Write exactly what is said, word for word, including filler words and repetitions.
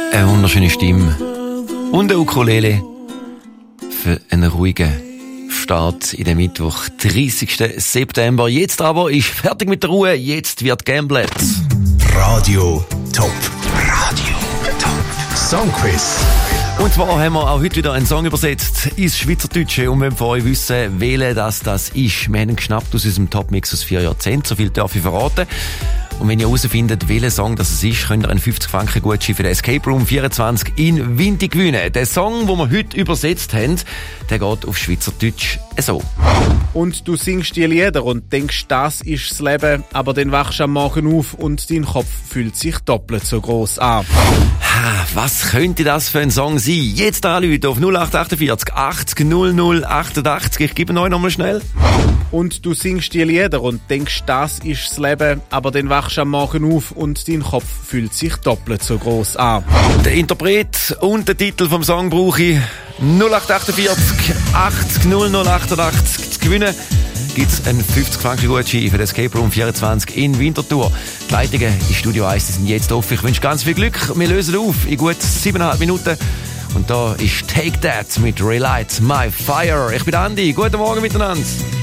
Eine wunderschöne Stimme und eine Ukulele für einen ruhigen Start in den Mittwoch, dreißigsten September. Jetzt aber ist fertig mit der Ruhe, jetzt wird gamblet. Radio Top. Radio Top. Songquiz. Und zwar haben wir auch heute wieder einen Song übersetzt ins Schweizerdeutsche und wir wollen von euch wissen, welcher das, das ist. Wir haben ihn geschnappt aus unserem Top-Mix aus vier Jahrzehnten, so viel darf ich verraten. Und wenn ihr herausfindet, welcher Song das ist, könnt ihr einen fünfzig Franken Gutschein für den Escape Room vierundzwanzig in Winti gewinnen. Der Song, den wir heute übersetzt haben, der geht auf Schweizerdeutsch so. Und du singst die Lieder und denkst, das ist das Leben, aber dann wachst du am Morgen auf und dein Kopf fühlt sich doppelt so gross an. Ha, was könnte das für ein Song sein? Jetzt anrufen auf null acht achtundvierzig achtzig null null achtundachtzig. Ich gebe ihn euch nochmal schnell. Und du singst die Lieder und denkst, das ist das Leben, aber dann wachst du am Morgen auf und dein Kopf fühlt sich doppelt so gross an. Der Interpret und der Titel vom Song brauche ich. null acht achtundvierzig achtzig null null achtundachtzig. Zu gewinnen gibt es einen fünfzig Franken Gutschein für den Escape Room vierundzwanzig in Winterthur. Die Leitungen in Studio eins sind jetzt offen. Ich wünsche ganz viel Glück. Wir lösen auf in gut siebeneinhalb Minuten. Und da ist Take That mit Relight My Fire. Ich bin Andi. Guten Morgen miteinander.